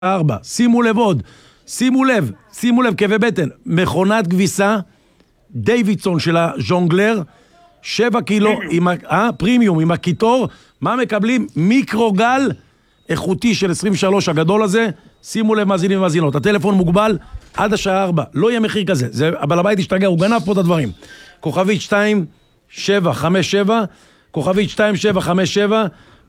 4, שימו לב עוד, שימו לב, כאבי בטן, מכונת כביסה, דיווידסון של הז'ונגלר, 7 קילו, פרימיום עם הקיטור, מה מקבלים? מיקרוגל איכותי של 23 הגדול הזה, שימו לב מאזינים ומאזינות, הטלפון מוגבל עד השעה 4, לא יהיה מחיר כזה, אבל הבית ישתגע, הוא גנב פה את הדברים, כוכבית 2757, כוכבית 2757,